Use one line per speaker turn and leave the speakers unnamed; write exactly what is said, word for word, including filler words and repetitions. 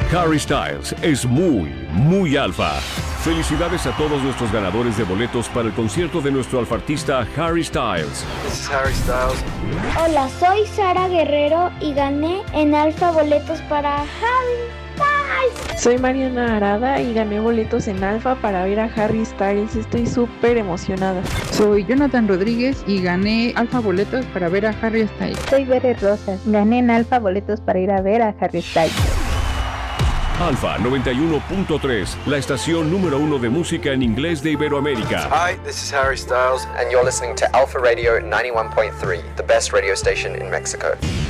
Harry Styles es muy, muy alfa. Felicidades a todos nuestros ganadores de boletos para el concierto de nuestro alfartista Harry Styles.
This is Harry Styles.
Hola, soy Sara Guerrero y gané en Alfa boletos para Harry Styles.
Soy Mariana Arada y gané boletos en Alfa para ver a Harry Styles. Estoy súper emocionada.
Soy Jonathan Rodríguez y gané Alfa boletos para ver a Harry Styles.
Soy Bere Rosas. Gané en Alfa boletos para ir a ver a Harry Styles.
Alfa noventa y uno punto tres, la estación número uno de música en inglés de Iberoamérica.
Hi, this is Harry Styles,
and you're listening to Alpha Radio ninety-one point three, the best radio station in Mexico.